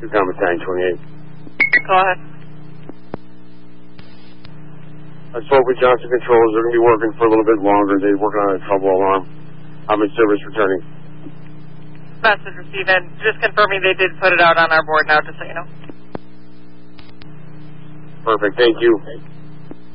Comma Tank 28. Go ahead. I spoke with Johnson Controls. They're going to be working for a little bit longer. They're working on a trouble alarm. I'm in service returning. Message received, and just confirming they did put it out on our board now, just so you know. Perfect. Thank you.